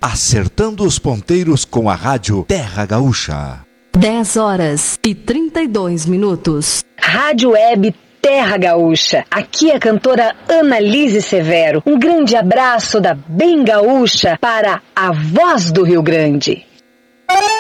acertando os ponteiros com a rádio Terra Gaúcha. 10h32. Rádio Web Terra Gaúcha. Aqui é a cantora Annalise Severo. Um grande abraço da Bem Gaúcha para a voz do Rio Grande.